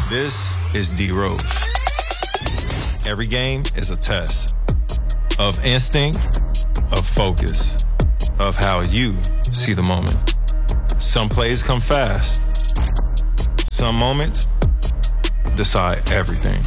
This is D Rose. Every game is a test of instinct, of focus, of how you see the moment. Some plays come fast. Some moments decide everything.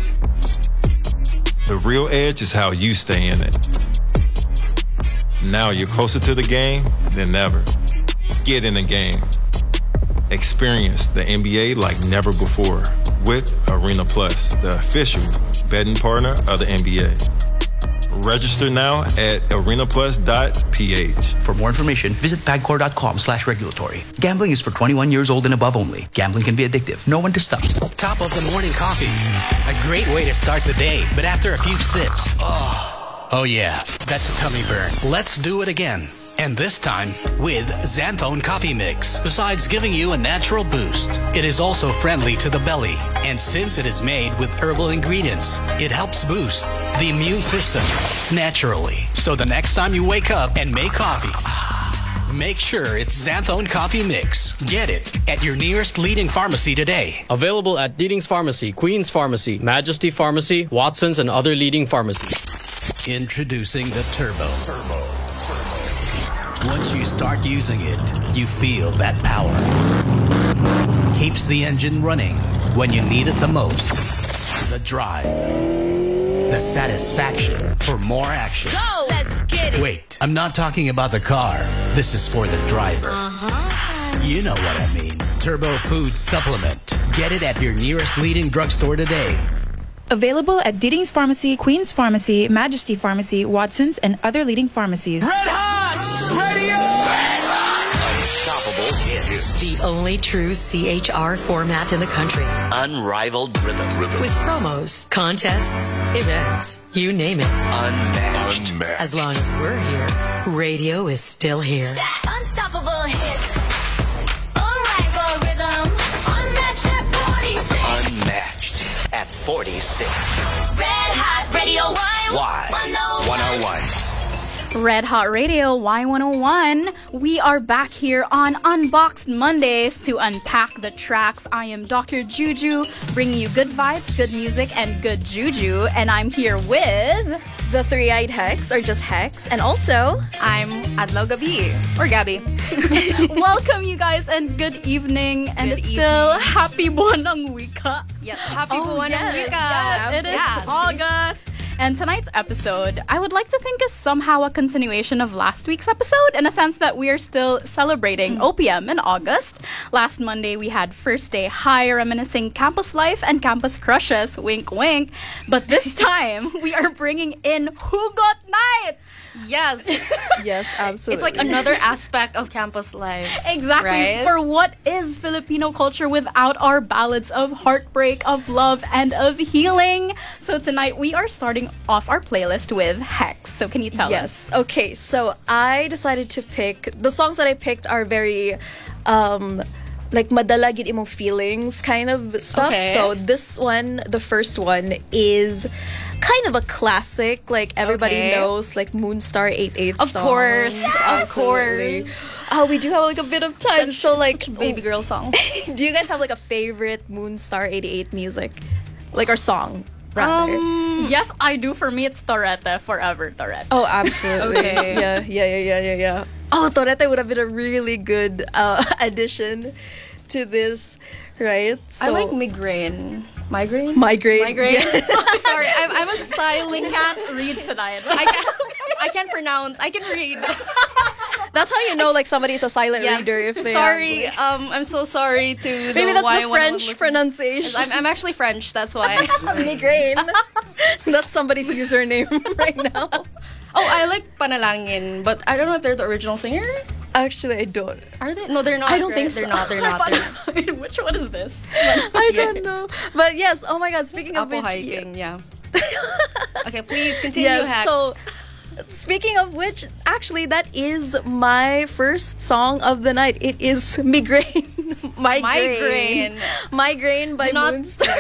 The real edge is how you stay in it. Now you're closer to the game than ever. Get in the game. Experience the NBA like never before with Arena Plus, the official betting partner of the NBA. Register now at arenaplus.ph. For more information, visit pagcor.com/regulatory. Gambling is for 21 years old and above only. Gambling can be addictive. Know when to stop. Top of the morning coffee. A great way to start the day, but after a few sips, oh yeah, that's a tummy burn. Let's do it again. And this time with Xanthone Coffee Mix. Besides giving you a natural boost, it is also friendly to the belly. And since it is made with herbal ingredients, it helps boost the immune system naturally. So the next time you wake up and make coffee, make sure it's Xanthone Coffee Mix. Get it at your nearest leading pharmacy today. Available at Leading's Pharmacy, Queen's Pharmacy, Majesty Pharmacy, Watson's, and other leading pharmacies. Introducing the Turbo. Once you start using it, you feel that power. Keeps the engine running when you need it the most. The drive. The satisfaction for more action. Go! Let's get it! Wait, I'm not talking about the car. This is for the driver. You know what I mean. Turbo Food Supplement. Get it at your nearest leading drugstore today. Available at Deeding's Pharmacy, Queen's Pharmacy, Majesty Pharmacy, Watson's, and other leading pharmacies. Red Hot Radio! Red Hot! Unstoppable hits. The only true CHR format in the country. Unrivaled rhythm. With promos, contests, events, you name it. Unmatched. As long as we're here, radio is still here. Unstoppable hits. Unrivaled rhythm. Unmatched at 46. Unmatched at 46. Red Hot Radio Y101. Red Hot Radio Y101. We are back here on Unboxed Mondays to unpack the tracks. I am Dr. Juju, bringing you good vibes, good music, and good juju. And I'm here with the Three-Eyed Hex, or just Hex. And also, I'm Adlaw Gabi, or Gabby. Welcome, you guys, and good evening. And it's still Happy Buwan ng Wika. Yes, Happy Buwan ng Wika. Yes, it is August. And tonight's episode, I would like to think, is somehow a continuation of last week's episode, in a sense that we are still celebrating OPM in August. Last Monday, we had First Day High, reminiscing campus life and campus crushes, wink wink. But this time, we are bringing in Hugot Night! Yes. Yes, absolutely. It's like another aspect of campus life. Exactly. Right? For what is Filipino culture without our ballads of heartbreak, of love, and of healing? So tonight we are starting off our playlist with Hex. So can you tell us? Yes. Okay, so I decided to pick, the songs that I picked are very like madala gid imong feelings kind of stuff. Okay. So this one, the first one, is kind of a classic. Like everybody knows, like Moonstar 88 Of song. course. Absolutely. We do have like a bit of time. So like such a baby girl song. Do you guys have like a favorite Moonstar 88 music? Like our song, rather. Yes, I do. For me, it's Torete, Forever Torete. Oh, absolutely. Okay. Yeah. Oh, Torete would have been a really good addition to this, right? So, I like Migraine. Migraine. Yeah. Sorry, I'm a silent. Can't read tonight. I can't pronounce. I can read. That's how you know like somebody's a silent Yes. reader if they Sorry, have, like, I'm so sorry to maybe the that's the Y101 French listeners. pronunciation. I'm actually French, that's why. Migraine. That's somebody's username right now. Oh, I like Panalangin, but I don't know if they're the original singer. Actually, I don't. Are they? No, they're not. I don't right? think so. They're not. Which one is this? I don't know. But yes, oh my god, speaking of Apple which, hiking, yeah. Okay, please continue, Hex. so speaking of which, actually that is my first song of the night. It is Migraine. Migraine by Do not- Moonstar.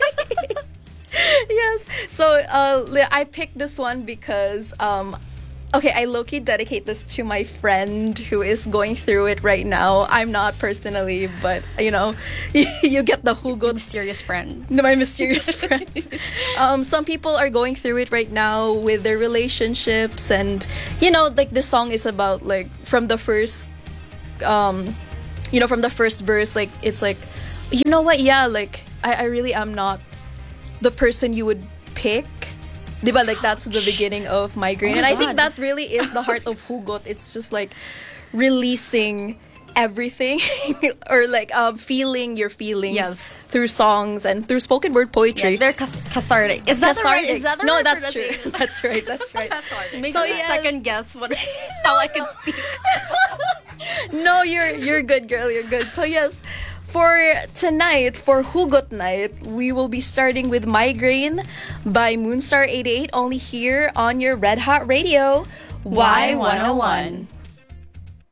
Yes. So I picked this one because Okay, I low-key dedicate this to my friend who is going through it right now. I'm not personally, but you know, you get the hugot. Mysterious friend. My mysterious friends. Some people are going through it right now with their relationships, and you know, like this song is about like from the first, from the first verse, like it's like, you know what? Yeah, like I really am not the person you would pick. Diba? Like that's the beginning of Migraine. And I think that really is the heart of Hugot. It's just like releasing everything or like feeling your feelings through songs and through spoken word poetry. Yeah, it's very cathartic. Is that cathartic. Is that the no, right that's true. That's right. That's right. Make me second guess how I can speak. No, you're good, girl. You're good. So yes, for tonight, for Hugot Night, we will be starting with Migraine by Moonstar 88, only here on your Red Hot Radio, Y101.